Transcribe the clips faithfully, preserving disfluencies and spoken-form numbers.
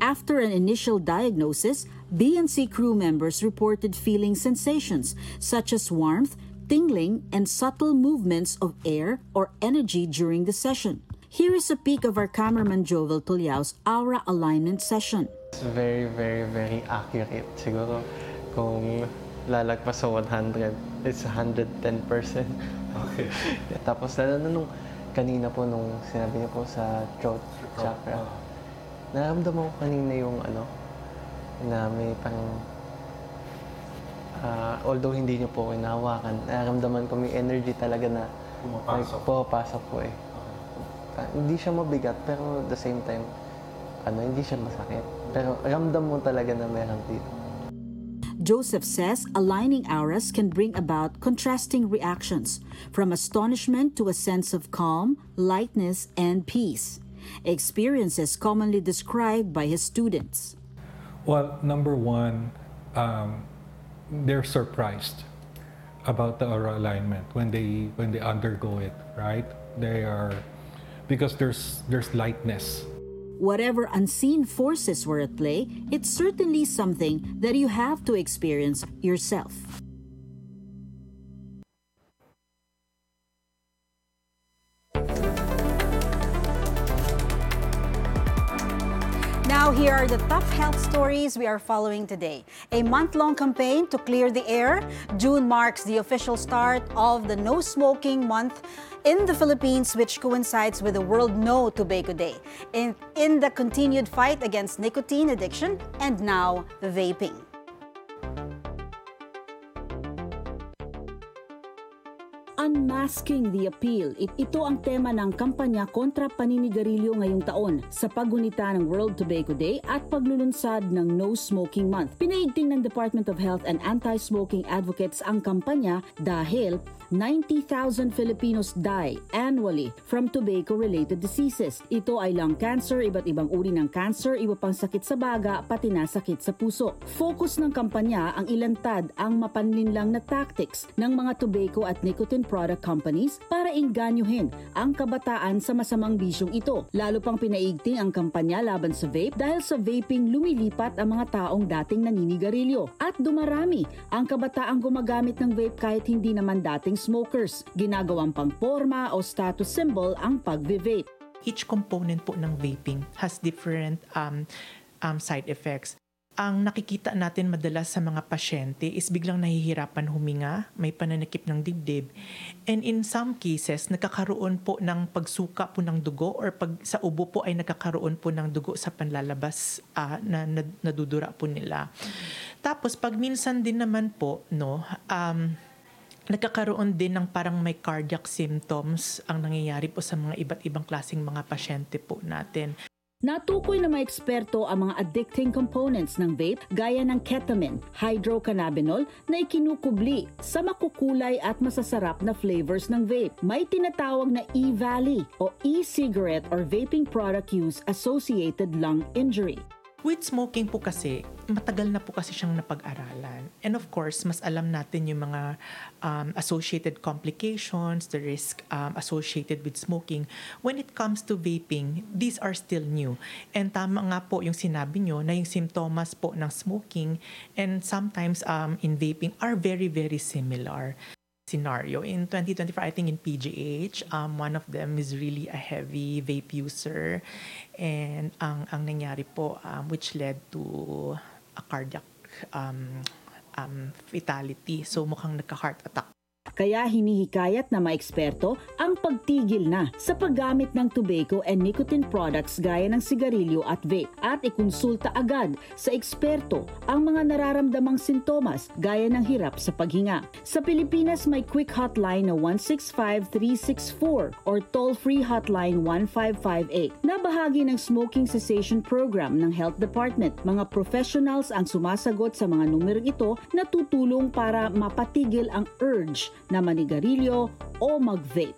After an initial diagnosis, B N C crew members reported feeling sensations such as warmth, tingling, and subtle movements of air or energy during the session. Here is a peek of our cameraman Jovel Tuliao's aura alignment session. It's very, very, very accurate. Siguro kung lalagpas sa one hundred, it's one hundred ten percent. Okay. Tapos lalo na nung kanina po nung sinabi niyo po sa throat chakra, naramdaman ko kanina yung ano, na may parang, uh, although hindi niyo po hinahawakan, naramdaman ko may energy talaga na pumapasok. Pumapasok po eh. Okay. Uh, hindi siya mabigat, pero at the same time, ano, hindi siya masakit. Pero ramdam mo talaga na meron dito. Joseph says aligning auras can bring about contrasting reactions, from astonishment to a sense of calm, lightness, and peace. Experiences commonly described by his students. Well, number one, um, they're surprised about the aura alignment when they when they undergo it, right? They are, because there's there's lightness. Whatever unseen forces were at play, it's certainly something that you have to experience yourself. Now, here are the top health stories we are following today. A month-long campaign to clear the air. June marks the official start of the No Smoking Month in the Philippines, which coincides with the World No Tobacco Day. In, in the continued fight against nicotine addiction and now vaping. Unmasking the Appeal. It, ito ang tema ng kampanya kontra paninigarilyo ngayong taon sa paggunita ng World Tobacco Day at paglulunsad ng No Smoking Month. Pinaigting ng Department of Health and Anti-Smoking Advocates ang kampanya dahil ninety thousand Filipinos die annually from tobacco-related diseases. Ito ay lung cancer, iba't ibang uri ng cancer, iba pang sakit sa baga, pati na sakit sa puso. Focus ng kampanya ang ilantad ang mapanlinlang na tactics ng mga tobacco at nicotine product companies para inganyohin ang kabataan sa masamang bisyong ito. Lalo pang pinaigting ang kampanya laban sa vape dahil sa vaping lumilipat ang mga taong dating naninigarilyo at dumarami ang kabataang gumagamit ng vape kahit hindi naman dating smokers. Ginagawang pangporma o status symbol ang pag-vape. Each component po ng vaping has different um, um, side effects. Ang nakikita natin madalas sa mga pasyente is biglang nahihirapan huminga, may pananakip ng dibdib, and in some cases, nakakaroon po ng pagsuka po ng dugo or pag sa ubo po ay nakakaroon po ng dugo sa panlalabas uh, na, na nadudura po nila. Tapos pag minsan din naman po, no, um, nagkakaroon din ng parang may cardiac symptoms ang nangyayari po sa mga iba't ibang klaseng mga pasyente po natin. Natukoy na mga eksperto ang mga addicting components ng vape gaya ng ketamine, hydrocannabinol na ikinukubli sa makukulay at masasarap na flavors ng vape. May tinatawag na e-valley o e-cigarette or vaping product use associated lung injury. With smoking po kasi, matagal na po kasi siyang napag-aralan. And of course, mas alam natin yung mga um, associated complications, the risk um, associated with smoking. When it comes to vaping, these are still new. And tama nga po yung sinabi nyo na yung symptoms po ng smoking and sometimes um, in vaping are very, very similar. Scenario. In twenty twenty-four, I think in P G H, um, one of them is really a heavy vape user. And ang, ang nangyari po, um, which led to a cardiac um, um, fatality. So mukhang nagka-heart attack. Kaya hinihikayat na mga eksperto ang pagtigil na sa paggamit ng tobacco and nicotine products gaya ng sigarilyo at vape at ikonsulta agad sa eksperto ang mga nararamdamang sintomas gaya ng hirap sa paghinga. Sa Pilipinas may quick hotline na one six five three six four or toll-free hotline one five five eight na bahagi ng smoking cessation program ng Health Department. Mga professionals ang sumasagot sa mga numerong ito na tutulong para mapatigil ang urge na manigarilyo o mag-vape.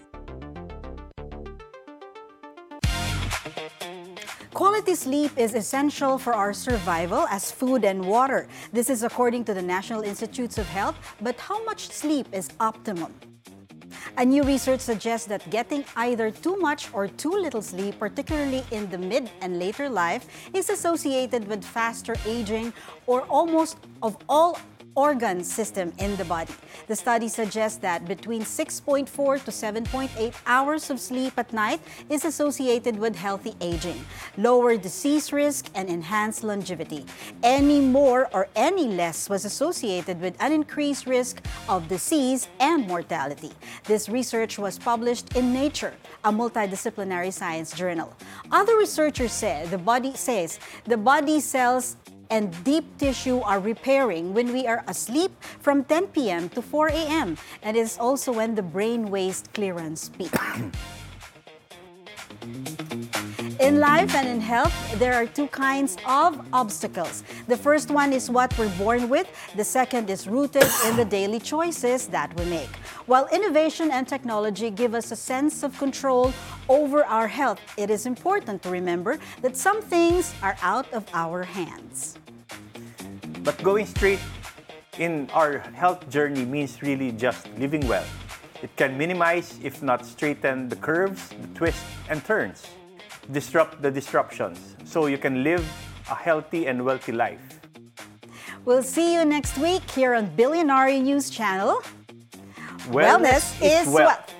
Quality sleep is essential for our survival as food and water. This is according to the National Institutes of Health, but how much sleep is optimum? A new research suggests that getting either too much or too little sleep, particularly in the mid and later life, is associated with faster aging or almost of all organ system in the body. The study suggests that between six point four to seven point eight hours of sleep at night is associated with healthy aging, lower disease risk, and enhanced longevity. Any more or any less was associated with an increased risk of disease and mortality. This research was published in Nature, a multidisciplinary science journal. Other researchers say the body says the body cells and deep tissue are repairing when we are asleep from ten p m to four a m and it is also when the brain waste clearance peak. In life and in health, there are two kinds of obstacles. The first one is what we're born with. The second is rooted in the daily choices that we make. While innovation and technology give us a sense of control over our health, it is important to remember that some things are out of our hands. But going straight in our health journey means really just living well. It can minimize, if not straighten, the curves, the twists and turns. Disrupt the disruptions so you can live a healthy and wealthy life. We'll see you next week here on Billionaire News Channel. Wellness, Wellness is wealth. wealth.